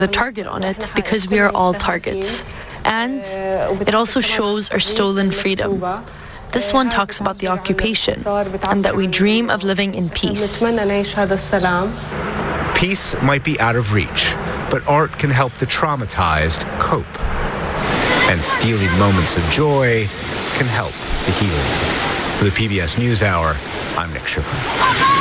the target on it because we are all targets. And it also shows our stolen freedom. This one talks about the occupation and that we dream of living in peace. Peace might be out of reach, but art can help the traumatized cope. And stealing moments of joy can help the healing. For the PBS NewsHour, I'm Nick Schifrin.